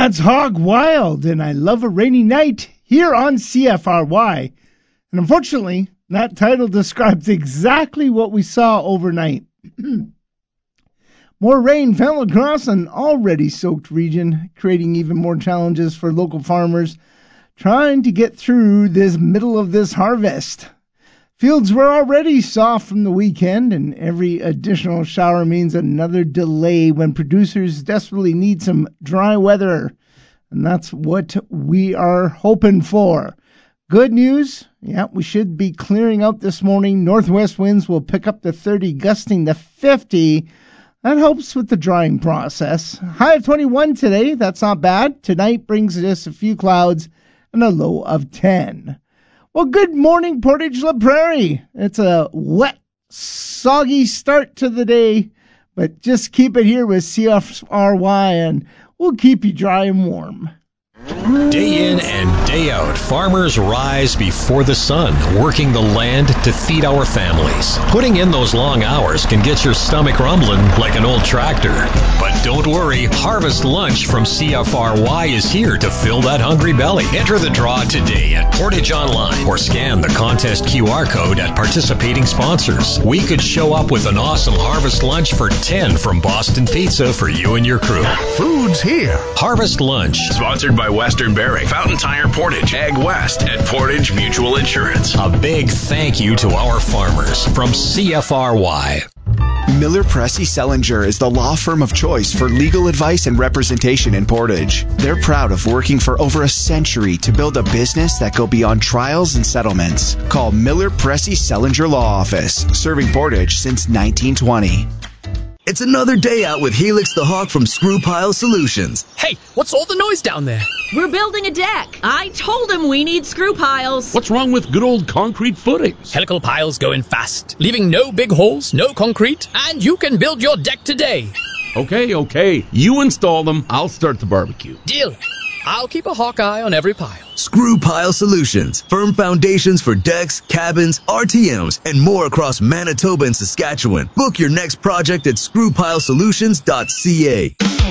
It's Hog Wild, and I love a rainy night here on CFRY. And unfortunately, that title describes exactly what we saw overnight. More rain fell across an already soaked region, creating even more challenges for local farmers trying to get through this middle of this harvest. Fields were already soft from the weekend, and every additional shower means another delay when producers desperately need some dry weather. And that's what we are hoping for. Good news, we should be clearing out this morning. Northwest winds will pick up to 30, gusting to 50. That helps with the drying process. High of 21 today, that's not bad. Tonight brings us a few clouds and a low of 10. Well, good morning, Portage La Prairie. It's a wet, soggy start to the day, but just keep it here with CFRY and we'll keep you dry and warm. Day in and day out, farmers rise before the sun, working the land to feed our families. Putting in those long hours can get your stomach rumbling like an old tractor. But don't worry, Harvest Lunch from CFRY is here to fill that hungry belly. Enter the draw today at Portage Online or scan the contest QR code at participating sponsors. We could show up with an awesome Harvest Lunch for 10 from Boston Pizza for you and your crew. Food's here. Harvest Lunch. Sponsored by Western Bearing, Fountain Tire Portage, Ag West, and Portage Mutual Insurance. A big thank you to our farmers from CFRY. Miller Pressey Sellinger is the law firm of choice for legal advice and representation in Portage. They're proud of working for over a century to build a business that go beyond trials and settlements. Call Miller Pressey Sellinger Law Office, serving Portage since 1920. It's another day out with Helix the Hawk from Screw Pile Solutions. Hey, what's all the noise down there? We're building a deck. I told him we need screw piles. What's wrong with good old concrete footings? Helical piles go in fast, leaving no big holes, no concrete, and you can build your deck today. Okay. You install them, I'll start the barbecue. Deal. I'll keep a hawk eye on every pile. Screw Pile Solutions. Firm foundations for decks, cabins, RTMs, and more across Manitoba and Saskatchewan. Book your next project at screwpilesolutions.ca.